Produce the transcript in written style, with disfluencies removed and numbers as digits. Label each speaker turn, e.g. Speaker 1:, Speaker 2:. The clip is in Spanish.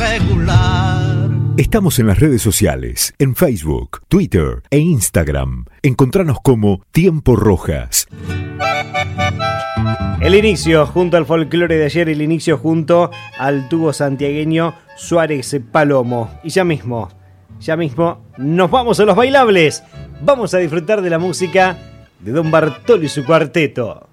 Speaker 1: regular.
Speaker 2: Estamos en las redes sociales, en Facebook, Twitter e Instagram. Encontranos como Tiempo Rojas.
Speaker 3: El inicio junto al folclore de ayer, el inicio junto al tubo santiagueño Suárez Palomo. Y ya mismo nos vamos a los bailables. Vamos a disfrutar de la música de Don Bartolo y su cuarteto.